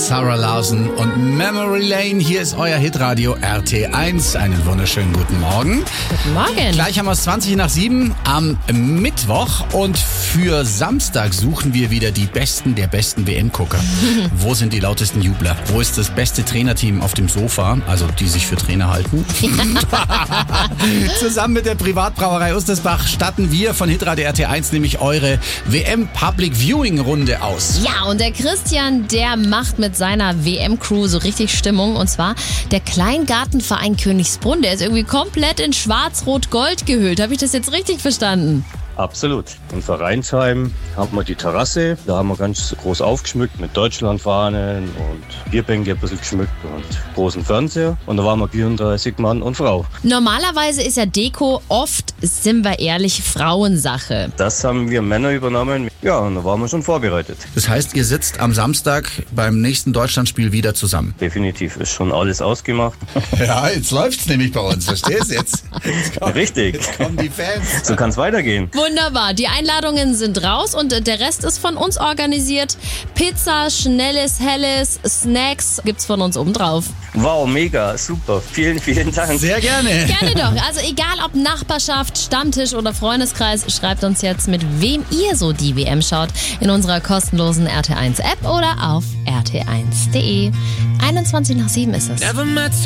Sarah Larson und Memory Lane. Hier ist euer Hitradio RT1. Einen wunderschönen guten Morgen. Guten Morgen. Gleich haben wir es 20:07 am Mittwoch und für Samstag suchen wir wieder die Besten der besten WM-Gucker. Wo sind die lautesten Jubler? Wo ist das beste Trainerteam auf dem Sofa? Also die sich für Trainer halten. Zusammen mit der Privatbrauerei Ustersbach statten wir von Hitradio RT1 nämlich eure WM Public Viewing Runde aus. Ja, und der Christian, der macht mit seiner WM-Crew so richtig Stimmung. Und zwar der Kleingartenverein Königsbrunn. Der ist irgendwie komplett in Schwarz-Rot-Gold gehüllt. Habe ich das jetzt richtig verstanden? Absolut. In Vereinsheim haben wir die Terrasse. Da haben wir ganz groß aufgeschmückt mit Deutschlandfahnen und Bierbänke ein bisschen geschmückt und großen Fernseher. Und da waren wir 34 Mann und Frau. Normalerweise ist ja Deko oft, sind wir ehrlich, Frauensache. Das haben wir Männer übernommen. Ja, und da waren wir schon vorbereitet. Das heißt, ihr sitzt am Samstag beim nächsten Deutschlandspiel wieder zusammen. Definitiv ist schon alles ausgemacht. Ja, jetzt läuft's nämlich bei uns. Verstehst du jetzt? Richtig. Jetzt kommen die Fans. So kann's weitergehen. Wunderbar, die Einladungen sind raus und der Rest ist von uns organisiert. Pizza, Schnelles, Helles, Snacks gibt's von uns obendrauf. Wow, mega, super. Vielen, vielen Dank. Sehr gerne. Gerne doch. Also egal ob Nachbarschaft, Stammtisch oder Freundeskreis, schreibt uns jetzt, mit wem ihr so die WM schaut, in unserer kostenlosen RT1 App oder auf rt1.de. 21:07 ist es.